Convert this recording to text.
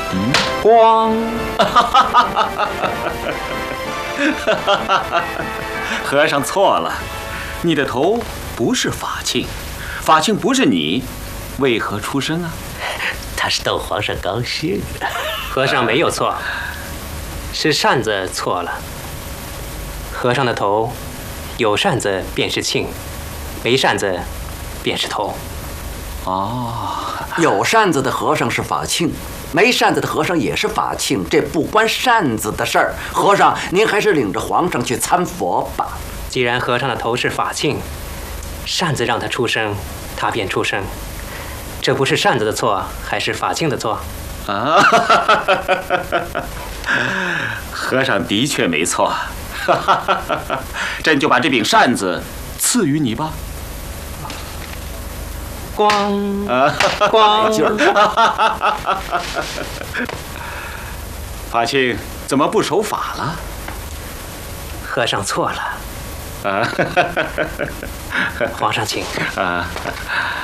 咣！ 和尚错了，你的头不是法庆，法庆不是你，为何出声啊？ 他是逗皇上高兴。 和尚没有错，是扇子错了。和尚的头有扇子便是庆，没扇子便是头。 哦， 有扇子的和尚是法庆，没扇子的和尚也是法庆，这不关扇子的事儿。和尚，您还是领着皇上去参佛吧。 既然和尚的头是法庆，扇子让他出声，他便出声。这不是扇子的错，还是法庆的错？ 啊，和尚的确没错。朕就把这柄扇子赐予你吧。 咣咣！ 法庆怎么不守法了？ 和尚错了。 啊， 皇上请。 啊。